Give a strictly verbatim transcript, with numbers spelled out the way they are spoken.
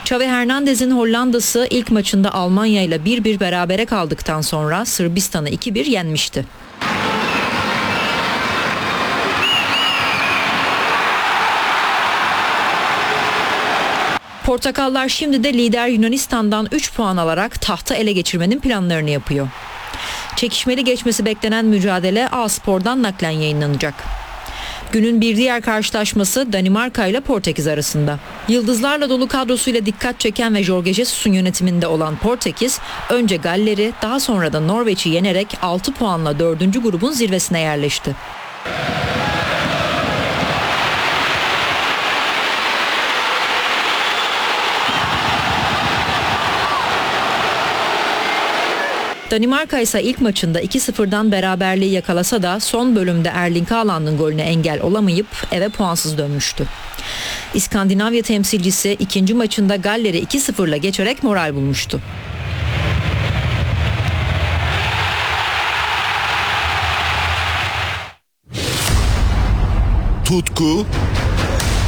Xavi Hernandez'in Hollanda'sı ilk maçında Almanya ile bir bir berabere kaldıktan sonra Sırbistan'ı iki bir yenmişti. Portakallar şimdi de lider Yunanistan'dan üç puan alarak tahtı ele geçirmenin planlarını yapıyor. Çekişmeli geçmesi beklenen mücadele A Spor'dan naklen yayınlanacak. Günün bir diğer karşılaşması Danimarka ile Portekiz arasında. Yıldızlarla dolu kadrosuyla dikkat çeken ve Jorge Jesus'un yönetiminde olan Portekiz, önce Galler'i daha sonra da Norveç'i yenerek altı puanla dördüncü grubun zirvesine yerleşti. Danimarka ise ilk maçında iki sıfırdan beraberliği yakalasa da son bölümde Erling Haaland'ın golüne engel olamayıp eve puansız dönmüştü. İskandinavya temsilcisi ikinci maçında Galler'i iki sıfırla geçerek moral bulmuştu. Tutku